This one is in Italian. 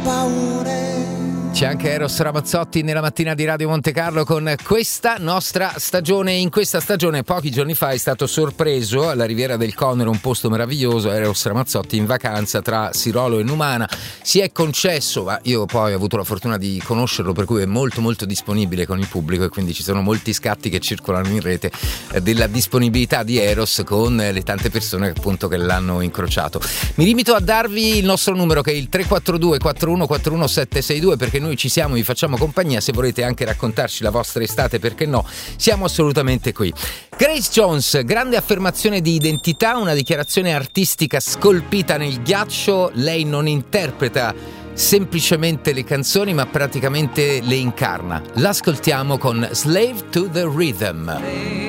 paure. C'è anche Eros Ramazzotti nella mattina di Radio Monte Carlo con questa nostra stagione. In questa stagione pochi giorni fa è stato sorpreso alla Riviera del Conero, un posto meraviglioso. Eros Ramazzotti in vacanza tra Sirolo e Numana. Si è concesso, ma io poi ho avuto la fortuna di conoscerlo, per cui è molto molto disponibile con il pubblico, e quindi ci sono molti scatti che circolano in rete della disponibilità di Eros con le tante persone appunto che l'hanno incrociato. Mi limito a darvi il nostro numero, che è il 342 4141 762, perché noi ci siamo, vi facciamo compagnia. Se volete anche raccontarci la vostra estate, perché no, siamo assolutamente qui. Grace Jones, grande affermazione di identità, una dichiarazione artistica scolpita nel ghiaccio. Lei non interpreta semplicemente le canzoni, ma praticamente le incarna. L'ascoltiamo con Slave to the Rhythm.